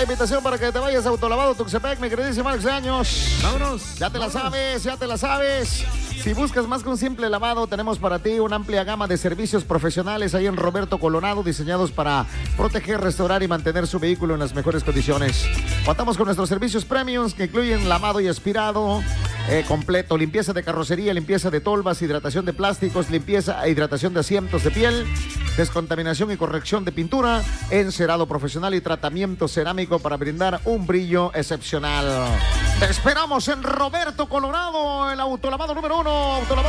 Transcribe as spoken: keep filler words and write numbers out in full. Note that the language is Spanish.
invitación para que te vayas a Autolavado Tuxtepec, mi queridísimo Alex de Años. Vámonos. Ya te la vámonos. sabes, ya te la sabes. Si buscas más que un simple lavado, tenemos para ti una amplia gama de servicios profesionales ahí en Roberto Coronado, diseñados para proteger, restaurar y mantener su vehículo en las mejores condiciones. Contamos con nuestros servicios premiums que incluyen lavado y aspirado eh, completo, limpieza de carrocería, limpieza de tolvas, hidratación de plásticos, limpieza e hidratación de asientos de piel, descontaminación y corrección de pintura, encerado profesional y tratamiento cerámico para brindar un brillo excepcional. Te esperamos en Roberto Colorado, el autolavado número uno. Autolavado